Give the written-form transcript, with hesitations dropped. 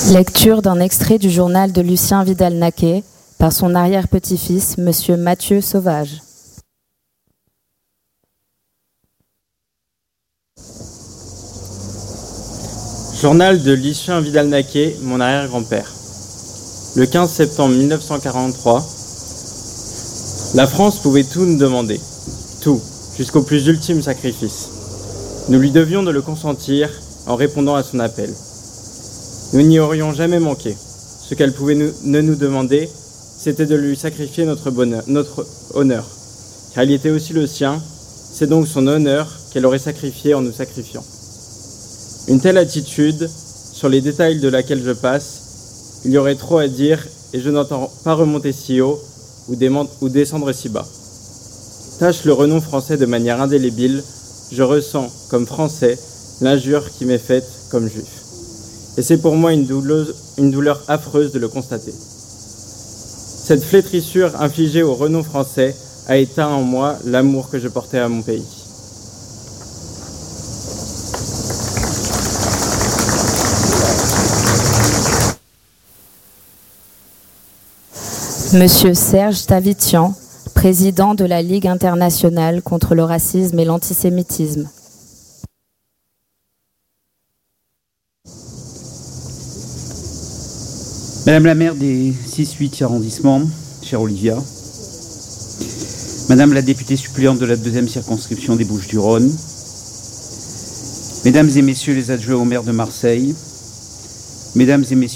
Lecture d'un extrait du journal de Lucien Vidal-Naquet par son arrière-petit-fils, Monsieur Mathieu Sauvage. Journal de Lucien Vidal-Naquet, mon arrière-grand-père. Le 15 septembre 1943, la France pouvait tout nous demander, tout, jusqu'au plus ultime sacrifice. Nous lui devions de le consentir en répondant à son appel. Nous n'y aurions jamais manqué. Ce qu'elle pouvait ne nous demander, c'était de lui sacrifier notre honneur, car il était aussi le sien. C'est donc son honneur qu'elle aurait sacrifié en nous sacrifiant. Une telle attitude, sur les détails de laquelle je passe, il y aurait trop à dire et je n'entends pas remonter si haut ou descendre si bas. Tâche le renom français de manière indélébile, je ressens, comme français, l'injure qui m'est faite comme juif. Et c'est pour moi une douleur affreuse de le constater. Cette flétrissure infligée au renom français a éteint en moi l'amour que je portais à mon pays. Monsieur Serge Tavitian, président de la Ligue internationale contre le racisme et l'antisémitisme. Madame la maire des 6-8 arrondissements, chère Olivia, Madame la députée suppléante de la 2e circonscription des Bouches-du-Rhône, Mesdames et Messieurs les adjoints au maire de Marseille, Mesdames et Messieurs